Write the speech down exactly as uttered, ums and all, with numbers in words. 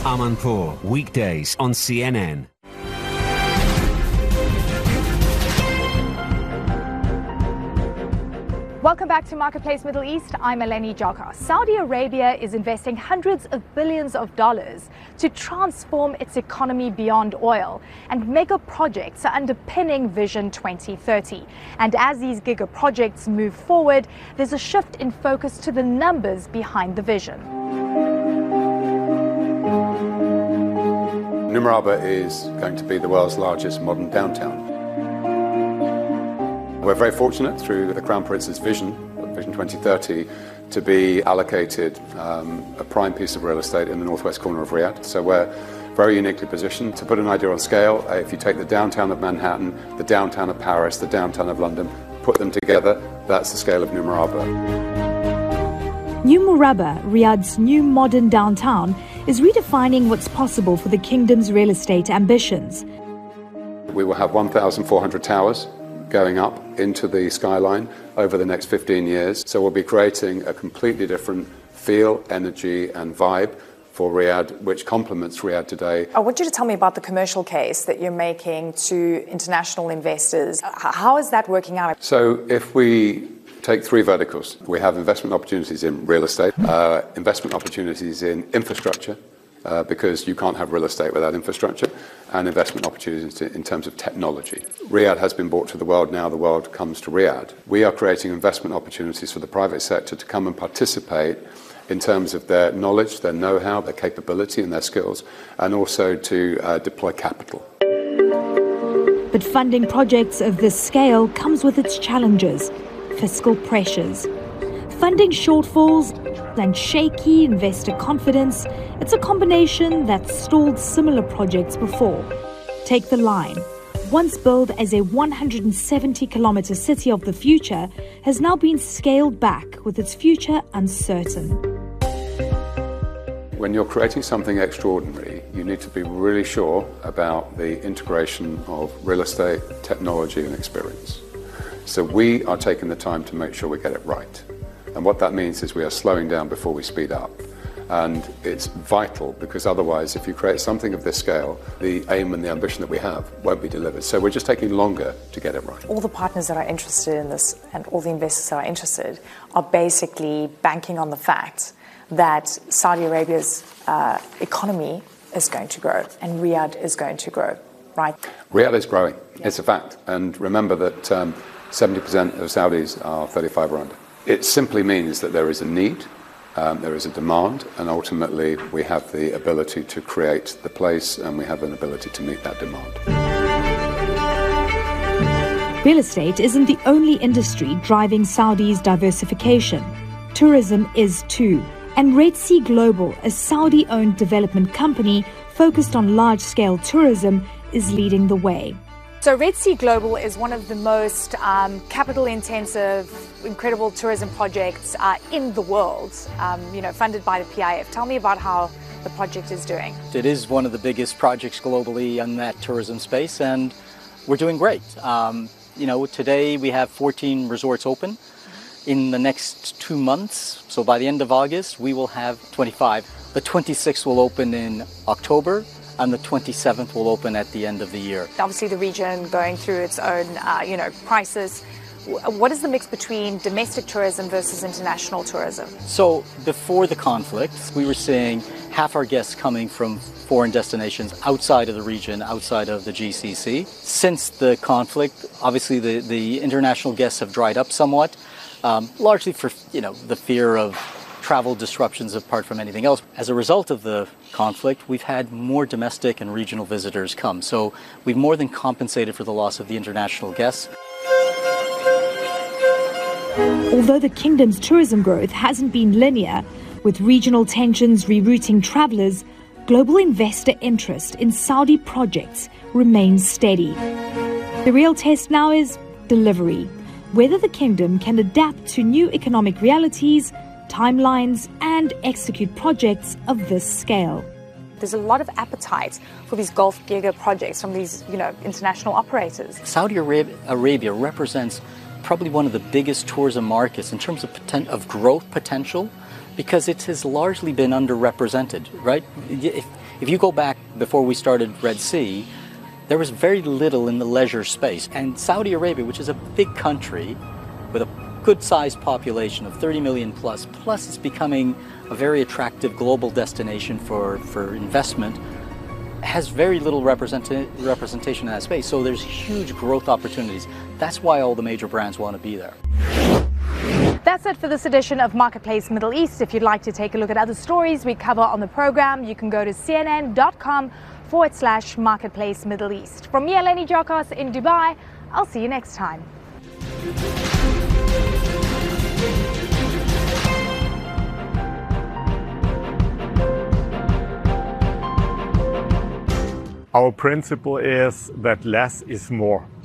Amanpour, weekdays on C N N. Welcome back to Marketplace Middle East. I'm Eleni Jaka. Saudi Arabia is investing hundreds of billions of dollars to transform its economy beyond oil, and mega projects are underpinning Vision twenty thirty. And as these giga projects move forward, there's a shift in focus to the numbers behind the vision. Numaraba is going to be the world's largest modern downtown. We're very fortunate through the Crown Prince's vision, Vision twenty thirty, to be allocated um, a prime piece of real estate in the northwest corner of Riyadh. So we're very uniquely positioned. To put an idea on scale, uh, if you take the downtown of Manhattan, the downtown of Paris, the downtown of London, put them together, that's the scale of Numaraba. Numaraba, Riyadh's new modern downtown, is redefining what's possible for the kingdom's real estate ambitions. We will have one thousand four hundred towers going up into the skyline over the next fifteen years. So we'll be creating a completely different feel, energy and vibe for Riyadh, which complements Riyadh today. I want you to tell me about the commercial case that you're making to international investors. How is that working out? So if we take three verticals, we have investment opportunities in real estate, uh, investment opportunities in infrastructure, Uh, because you can't have real estate without infrastructure, and investment opportunities in terms of technology. Riyadh has been brought to the world, now the world comes to Riyadh. We are creating investment opportunities for the private sector to come and participate in terms of their knowledge, their know-how, their capability and their skills, and also to uh, deploy capital. But funding projects of this scale comes with its challenges, fiscal pressures. Funding shortfalls and shaky investor confidence, it's a combination that's stalled similar projects before. Take the Line. Once billed as a one hundred seventy kilometre city of the future, has now been scaled back with its future uncertain. When you're creating something extraordinary, you need to be really sure about the integration of real estate, technology and experience. So we are taking the time to make sure we get it right. And what that means is we are slowing down before we speed up. And it's vital, because otherwise, if you create something of this scale, the aim and the ambition that we have won't be delivered. So we're just taking longer to get it right. All the partners that are interested in this and all the investors that are interested are basically banking on the fact that Saudi Arabia's uh, economy is going to grow and Riyadh is going to grow, right? Riyadh is growing. Yeah. It's a fact. And remember that um, seventy percent of Saudis are thirty-five or under. It simply means that there is a need, um, there is a demand, and ultimately we have the ability to create the place and we have an ability to meet that demand. Real estate isn't the only industry driving Saudi's diversification. Tourism is too. And Red Sea Global, a Saudi-owned development company focused on large-scale tourism, is leading the way. So Red Sea Global is one of the most um, capital-intensive, incredible tourism projects uh, in the world, um, you know, funded by the P I F. Tell me about how the project is doing. It is one of the biggest projects globally in that tourism space, and we're doing great. Um, you know, today we have fourteen resorts open. In the next two months, so by the end of August, we will have twenty-five. The twenty-sixth will open in October, and the twenty-seventh will open at the end of the year. Obviously, the region going through its own, uh, you know, crisis. What is the mix between domestic tourism versus international tourism? So before the conflict, we were seeing half our guests coming from foreign destinations outside of the region, outside of the G C C. Since the conflict, obviously the, the international guests have dried up somewhat, um, largely for, you know, the fear of travel disruptions apart from anything else. As a result of the conflict, we've had more domestic and regional visitors come. So we've more than compensated for the loss of the international guests. Although the kingdom's tourism growth hasn't been linear, with regional tensions rerouting travellers, global investor interest in Saudi projects remains steady. The real test now is delivery, whether the kingdom can adapt to new economic realities, timelines, and execute projects of this scale. There's a lot of appetite for these Gulf giga projects from these, you know, international operators. Saudi Arabia, Arabia represents probably one of the biggest tourism markets in terms of, poten- of growth potential Because it has largely been underrepresented, right? If, if you go back before we started Red Sea, there was very little in the leisure space. And Saudi Arabia, which is a big country with a good-sized population of thirty million plus, plus it's becoming a very attractive global destination for, for investment, has very little represent representation in that space. So there's huge growth opportunities. That's why all the major brands want to be there. That's it for this edition of Marketplace Middle East. If you'd like to take a look at other stories we cover on the program, you can go to cnn.com forward slash Marketplace Middle East. From me, Eleni Giokos in Dubai, I'll see you next time. Our principle is that less is more.